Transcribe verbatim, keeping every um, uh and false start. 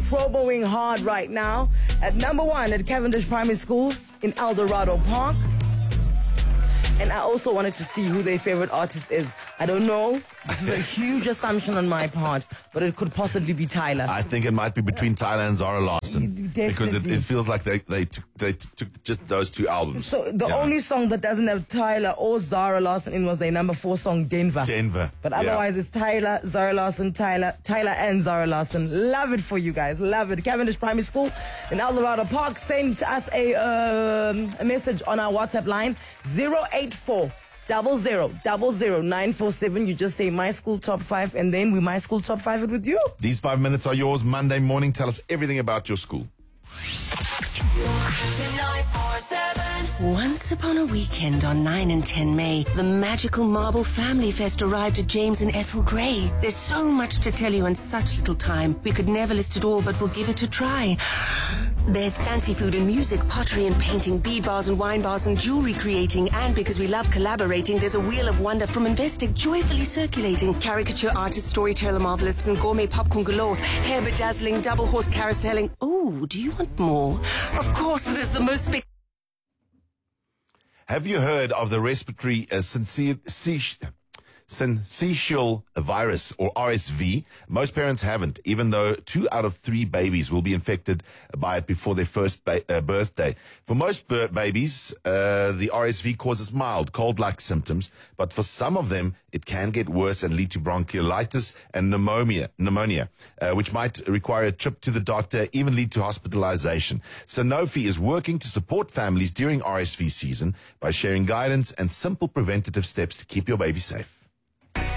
promoing hard right now. At number one at Cavendish Primary School in El Dorado Park. And I also wanted to see who their favorite artist is. I don't know. This is a huge assumption on my part, but it could possibly be Tyler. I think it might be between Tyler and Zara Larsson. Definitely. Because it, it feels like they they took, they took just those two albums. So the Yeah. only song that doesn't have Tyler or Zara Larsson in was their number four song, Denver. Denver. But Yeah. otherwise, it's Tyler, Zara Larsson, Tyler, Tyler and Zara Larsson. Love it for you guys. Love it. Cavendish Primary School in El Dorado Park sent us a, um, a message on our WhatsApp line, zero eight four double zero double zero nine four seven. You just say my school top five, and then we my school top five it with you. These five minutes are yours. Monday morning, tell us everything about your school. Once upon a weekend on nine and ten May, the magical Marble Family Fest arrived at James and Ethel Gray. There's so much to tell you in such little time. We could never list it all, but we'll give it a try. There's fancy food and music, pottery and painting, bead bars and wine bars and jewelry creating. And because we love collaborating, there's a wheel of wonder from Investec joyfully circulating. Caricature artists, storyteller marvelists and gourmet popcorn galore. Hair bedazzling, double horse carouseling. Oh, do you want more? Of course, there's the most spectacular. Have you heard of the respiratory uh, sincere, syncytial virus, or R S V? Most parents haven't, even though two out of three babies will be infected by it before their first ba- uh, birthday. For most b- babies, uh, the R S V causes mild cold-like symptoms, but for some of them, it can get worse and lead to bronchiolitis and pneumonia, pneumonia, uh, which might require a trip to the doctor, even lead to hospitalization. Sanofi is working to support families during R S V season by sharing guidance and simple preventative steps to keep your baby safe.